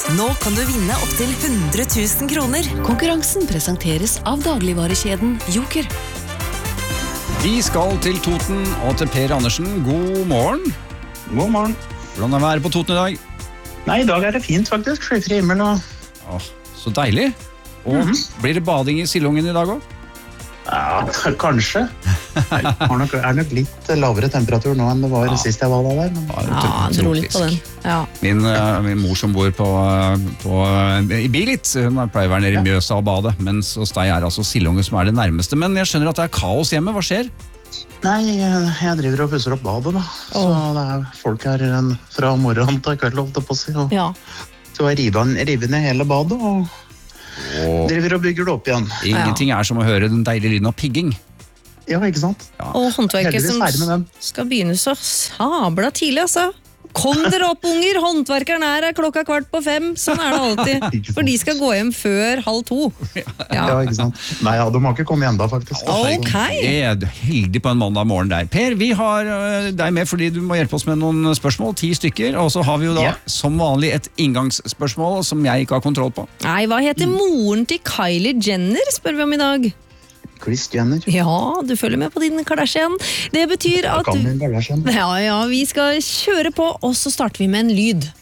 Nå kan du vinne opp til 100 000 kroner. Konkurransen presenteres av dagligvarekjeden Joker. Vi skal til Toten og til Per Andersen. God morgen. God morgen. Hvordan været på Toten i dag? Nei, i dag det fint faktisk. Skyfri himmel og... Åh, så deilig. Og blir det bading i Sillungen i dag også? Ja, kanskje. Det er nok litt lavere temperatur nå enn det var sist jeg var der. Men... Ja, dro litt på den. Ja. Min mor som bor i Bilit, hun pleier å være nede i Mjøsa og bade, mens hos deg er altså Sillungen som er det nærmeste. Men jeg skjønner at det er kaos hjemme. Hva skjer? Nei, jeg driver og pusser opp badet da. Så det er folk her fra morgenen til kveld, holdt jeg på å si. Så jeg river ned hele badet og driver og bygger det opp igjen. Ingenting er som å høre den deilige lyden av pigging. Ja, ikke sant? Ja. Og håndverket som skal begynne så sabla tidlig, altså. Kom dere opp, unger! Håndverkeren er 5:15. Sånn er det alltid. For de skal gå hjem før 1:30. Ja, ikke sant? Nei, de har ikke kommet enda, faktisk. Ok. Jeg er heldig på en mandag morgen der. Per, vi har deg med fordi du må hjelpe oss med noen spørsmål, 10 stykker, og så har vi jo da som vanlig et inngangsspørsmål som jeg ikke har kontroll på. Nei, hva heter moren til Kylie Jenner, spør vi om i dag? Kris Jenner. Ja, du følger med på din Kardashian. Det betyr at... Jeg kan min Kardashian. Ja, vi skal kjøre på, og så starter vi med en lyd.